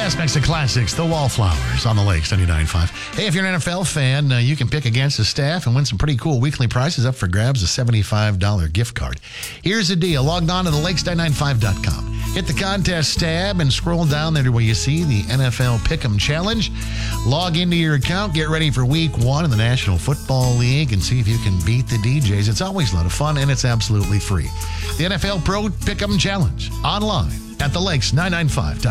best mix of classics, the Wallflowers on the Lakes 99.5. Hey, if you're an NFL fan, you can pick against the staff and win some pretty cool weekly prizes up for grabs, a $75 gift card. Here's the deal. Log on to thelakes995.com. Hit the contest tab and scroll down there to where you see the NFL Pick'em Challenge. Log into your account, get ready for week 1 in the National Football League, and see if you can beat the DJs. It's always a lot of fun, and it's absolutely free. The NFL Pro Pick'em Challenge, online at thelakes995.com.